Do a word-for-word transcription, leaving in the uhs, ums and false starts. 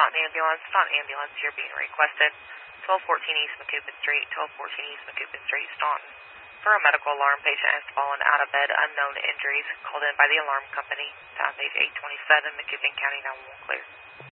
Staunton Ambulance. Staunton Ambulance, you're being requested. twelve fourteen East Macoupin Street, twelve fourteen East Macoupin Street, Staunton. For a medical alarm, patient has fallen out of bed, unknown injuries, called in by the alarm company. Time page eight twenty-seven, Macoupin County nine one one clear.